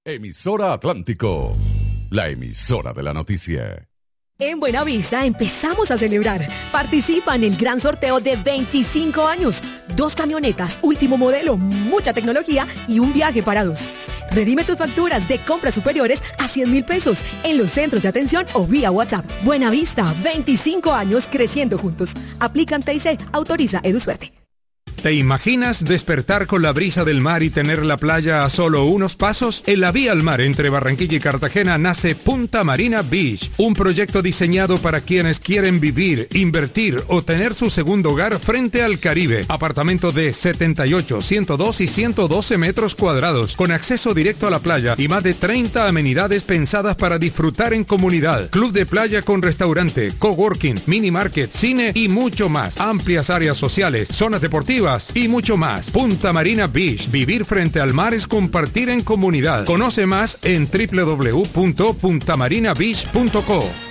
Emisora Atlántico, la emisora de la noticia. En Buenavista empezamos a celebrar. Participa en el gran sorteo de 25 años. 2 camionetas, último modelo, mucha tecnología y un viaje para 2. Redime tus facturas de compras superiores a 100,000 pesos en los centros de atención o vía WhatsApp. Buenavista, 25 años creciendo juntos. Aplican TIC, autoriza EduSuerte. ¿Te imaginas despertar con la brisa del mar y tener la playa a solo unos pasos? En la vía al mar entre Barranquilla y Cartagena nace Punta Marina Beach, un proyecto diseñado para quienes quieren vivir, invertir o tener su segundo hogar frente al Caribe. Apartamento de 78, 102 y 112 metros cuadrados, con acceso directo a la playa y más de 30 amenidades pensadas para disfrutar en comunidad. Club de playa con restaurante, coworking, mini market, cine y mucho más. Amplias áreas sociales, zonas deportivas y mucho más. Punta Marina Beach. Vivir frente al mar es compartir en comunidad. Conoce más en www.puntamarinabeach.co.